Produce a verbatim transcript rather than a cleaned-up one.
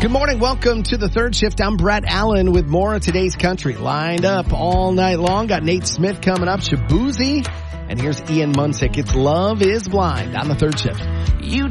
Good morning. Welcome to the third shift. I'm Brett Allen with more of today's country. Lined up all night long. Got Nate Smith coming up, Shabuzi. And here's Ian Munsick. It's Love is Blind on the third shift. You